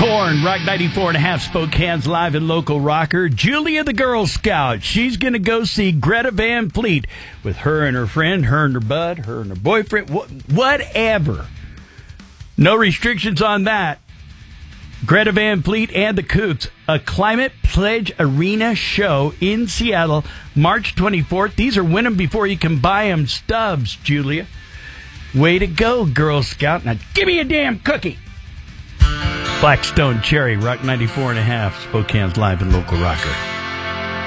Corn, Rock 94.5, Spokane's live and local rocker. Julia the Girl Scout. She's going to go see Greta Van Fleet with her and her friend, her and her bud, her and her boyfriend, whatever. No restrictions on that. Greta Van Fleet and the Kooks, a Climate Pledge Arena show in Seattle, March 24th. These are win them before you can buy them stubs, Julia. Way to go, Girl Scout. Now give me a damn cookie. Blackstone Cherry, Rock 94.5, Spokane's live and local rocker.